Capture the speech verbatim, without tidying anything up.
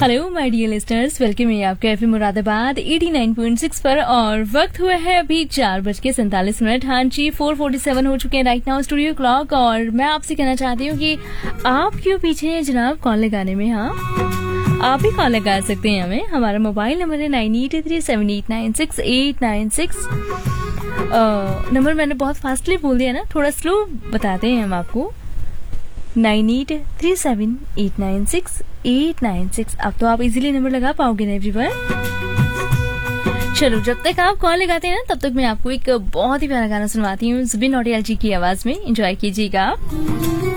Hello my dear listeners, welcome है आपके FM Moradabad eighty nine point six पर। और वक्त हुआ है अभी चार बज के सैंतालीस मिनट। हाँ जी, फोर फोर्टी सेवन हो चुके हैं राइट नाउ स्टूडियो क्लॉक। और मैं आपसे कहना चाहती हूँ कि आप क्यों पीछे हैं जनाब कॉल लगाने में। हाँ, आप भी कॉल लगा सकते हैं हमें। हमारा मोबाइल नंबर है nine eight three seven eight nine six eight nine six. Number मैंने बहुत फास्टली बोल दिया ना, थोड़ा स्लो बताते हैं हम आपको। Nine eight three seven eight nine six eight nine six. अब तो आप इजीली नंबर लगा पाओगे ना एवरीवन। चलो, जब तक आप कॉल लगाते हैं ना, तब तक मैं आपको एक बहुत ही प्यारा गाना सुनवाती हूँ जुबिन नौटियाल जी की आवाज में। एंजॉय कीजिएगा।